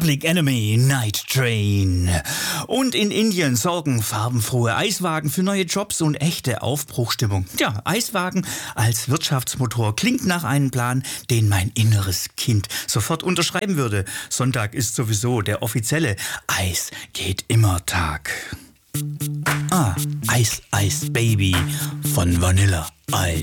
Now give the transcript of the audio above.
Public Enemy, Night Train. Und in Indien sorgen farbenfrohe Eiswagen für neue Jobs und echte Aufbruchstimmung. Ja, Eiswagen als Wirtschaftsmotor klingt nach einem Plan, den mein inneres Kind sofort unterschreiben würde. Sonntag ist sowieso der offizielle Eis geht immer Tag. Ice Ice Baby von Vanilla Ice.